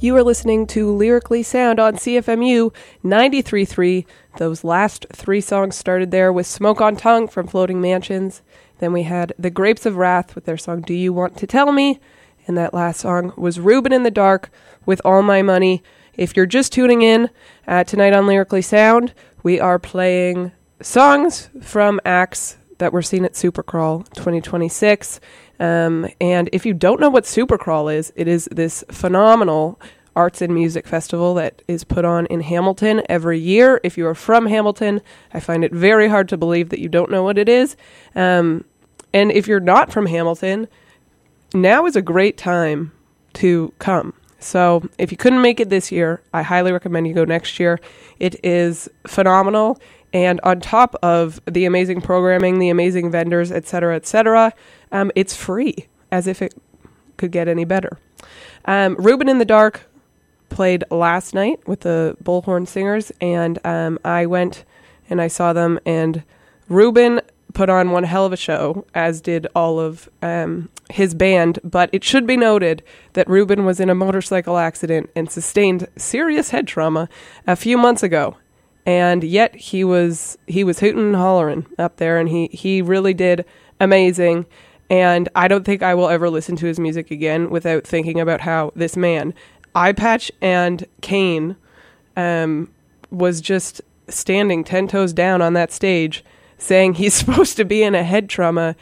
You are listening to Lyrically Sound on CFMU 93.3. Those last three songs started there with Smoke on Tongue from Floating Mansions. Then we had The Grapes of Wrath with their song Do You Want to Tell Me? And that last song was Ruben in the Dark with All My Money. If you're just tuning in tonight on Lyrically Sound, we are playing songs from acts that were seen at Supercrawl 2026. And if you don't know what Supercrawl is, it is this phenomenal arts and music festival that is put on in Hamilton every year. If you are from Hamilton, I find it very hard to believe that you don't know what it is. And if you're not from Hamilton, now is a great time to come. So if you couldn't make it this year, I highly recommend you go next year. It is phenomenal. And on top of the amazing programming, the amazing vendors, et cetera, it's free, as if it could get any better. Ruben in the Dark played last night with the Bullhorn Singers, and I went and I saw them, and Ruben put on one hell of a show, as did all of his band. But it should be noted that Ruben was in a motorcycle accident and sustained serious head trauma a few months ago. And yet he was hooting and hollering up there, and he really did amazing. And I don't think I will ever listen to his music again without thinking about how this man, Eye Patch and Kane, was just standing 10 toes down on that stage saying he's supposed to be in a head trauma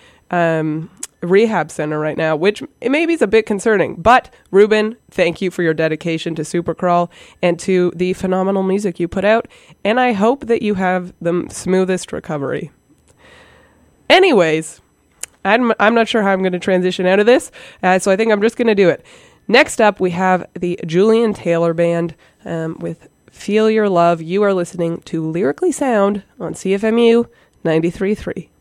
rehab center right now, which maybe is a bit concerning. But Ruben, thank you for your dedication to Supercrawl and to the phenomenal music you put out. And I hope that you have the smoothest recovery. Anyways, I'm not sure how I'm going to transition out of this, so I think I'm just going to do it. Next up, we have the Julian Taylor Band with Feel Your Love. You are listening to Lyrically Sound on CFMU 93.3.